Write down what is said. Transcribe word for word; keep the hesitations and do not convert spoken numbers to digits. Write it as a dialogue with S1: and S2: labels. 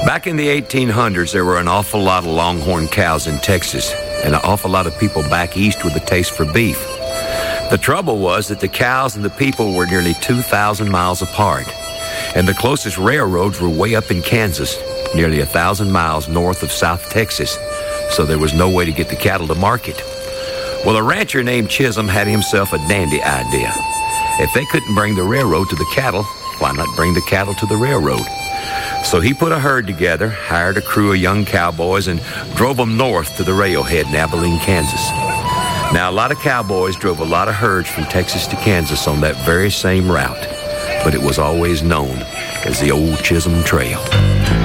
S1: Back in the eighteen hundreds, there were an awful lot of longhorn cows in Texas, and an awful lot of people back east with a taste for beef. The trouble was that the cows and the people were nearly two thousand miles apart, and the closest railroads were way up in Kansas, nearly one thousand miles north of South Texas, so there was no way to get the cattle to market. Well, a rancher named Chisholm had himself a dandy idea. If they couldn't bring the railroad to the cattle, why not bring the cattle to the railroad? So he put a herd together, hired a crew of young cowboys, and drove them north to the railhead in Abilene, Kansas. Now, a lot of cowboys drove a lot of herds from Texas to Kansas on that very same route, but it was always known as the Old Chisholm Trail.